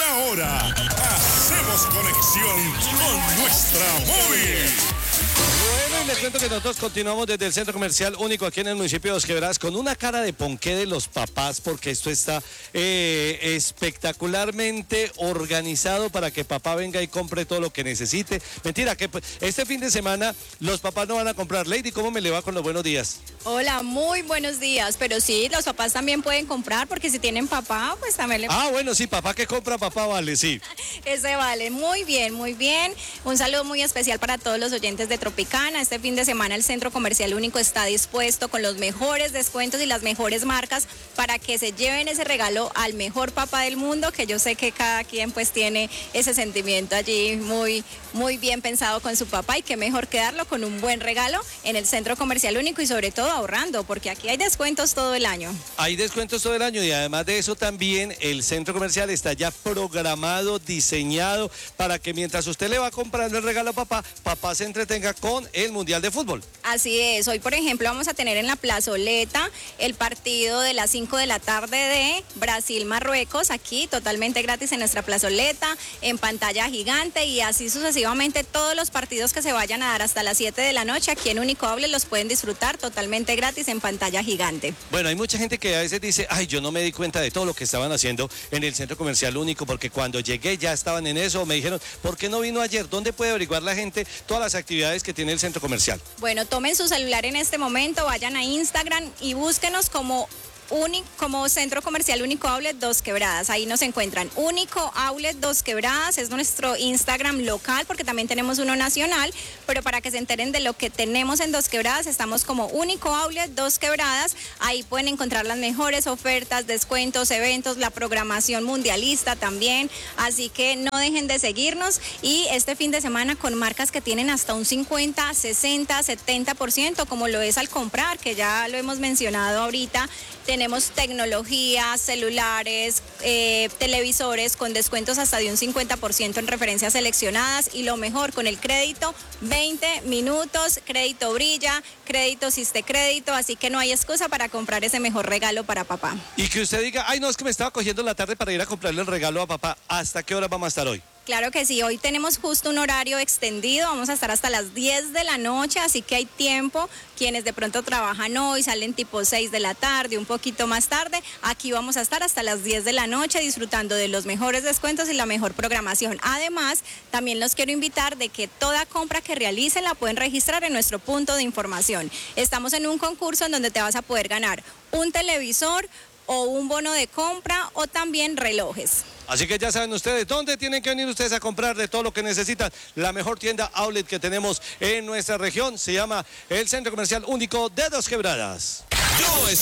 ahora hacemos conexión con nuestra móvil. Bueno, y les cuento que nosotros continuamos desde el Centro Comercial Único aquí en el municipio de Dos Quebradas con una cara de ponqué de los papás porque esto está espectacularmente organizado para que papá venga y compre todo lo que necesite. Mentira, que este fin de semana los papás no van a comprar. Lady, ¿cómo me le va con los buenos días? Hola, muy buenos días, pero sí, los papás también pueden comprar porque si tienen papá, pues también le... Ah, bueno, sí, papá que compra, papá vale, sí. Ese vale, muy bien, muy bien. Un saludo muy especial para todos los oyentes de Tropicana. Este fin de semana el Centro Comercial Único está dispuesto con los mejores descuentos y las mejores marcas para que se lleven ese regalo al mejor papá del mundo, que yo sé que cada quien pues tiene ese sentimiento allí muy, muy bien pensado con su papá y qué mejor que darlo con un buen regalo en el Centro Comercial Único y sobre todo ahorrando, porque aquí hay descuentos todo el año. Hay descuentos todo el año y además de eso también el Centro Comercial está ya programado, diseñado para que mientras usted le va comprando el regalo a papá, papá se entretenga con el Mundial de Fútbol. Así es, hoy por ejemplo vamos a tener en la plazoleta el partido de las 5 de la tarde de Brasil-Marruecos, aquí totalmente gratis en nuestra plazoleta, en pantalla gigante y así sucesivamente todos los partidos que se vayan a dar hasta las 7 de la noche aquí en Único Outlet los pueden disfrutar totalmente gratis en pantalla gigante. Bueno, hay mucha gente que a veces dice, ay, yo no me di cuenta de todo lo que estaban haciendo en el Centro Comercial Único porque cuando llegué ya estaban en eso, me dijeron, ¿por qué no vino ayer? ¿Dónde puede averiguar la gente todas las actividades que tiene el Centro Comercial? Bueno, tomen su celular en este momento, vayan a Instagram y búsquenos como Centro Comercial Único Outlet Dos Quebradas. Ahí nos encuentran. Único Outlet Dos Quebradas es nuestro Instagram local porque también tenemos uno nacional, pero para que se enteren de lo que tenemos en Dos Quebradas, estamos como Único Outlet Dos Quebradas. Ahí pueden encontrar las mejores ofertas, descuentos, eventos, la programación mundialista también. Así que no dejen de seguirnos y este fin de semana con marcas que tienen hasta un 50, 60, 70%, como lo es Al Comprar, que ya lo hemos mencionado ahorita. Tenemos tecnología, celulares, televisores con descuentos hasta de un 50% en referencias seleccionadas y lo mejor con el crédito, 20 minutos, crédito brilla, crédito Siste Crédito, así que no hay excusa para comprar ese mejor regalo para papá. Y que usted diga, ay no, es que me estaba cogiendo la tarde para ir a comprarle el regalo a papá, ¿hasta qué hora vamos a estar hoy? Claro que sí, hoy tenemos justo un horario extendido, vamos a estar hasta las 10 de la noche, así que hay tiempo, quienes de pronto trabajan hoy, salen tipo 6 de la tarde, un poquito más tarde, aquí vamos a estar hasta las 10 de la noche disfrutando de los mejores descuentos y la mejor programación. Además, también los quiero invitar de que toda compra que realicen la pueden registrar en nuestro punto de información. Estamos en un concurso en donde te vas a poder ganar un televisor o un bono de compra o también relojes. Así que ya saben ustedes dónde tienen que venir ustedes a comprar de todo lo que necesitan. La mejor tienda outlet que tenemos en nuestra región se llama el Centro Comercial Único de Dos Quebradas.